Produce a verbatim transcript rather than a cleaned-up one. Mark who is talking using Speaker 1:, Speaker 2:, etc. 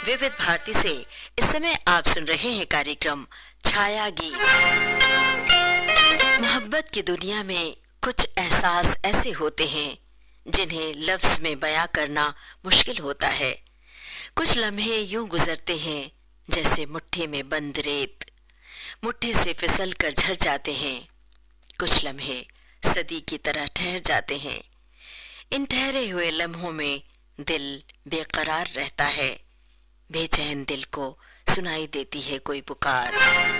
Speaker 1: विविध भारती से इस समय आप सुन रहे हैं कार्यक्रम छाया गीत। मोहब्बत की दुनिया में कुछ एहसास ऐसे होते हैं जिन्हें लफ्ज में बयां करना मुश्किल होता है। कुछ लम्हे यूं गुजरते हैं जैसे मुट्ठी में बंद रेत, मुट्ठी से फिसल कर झड़ जाते हैं। कुछ लम्हे सदी की तरह ठहर जाते हैं। इन ठहरे हुए लम्हों में दिल बेकरार रहता है। बेचैन दिल को सुनाई देती है कोई पुकार।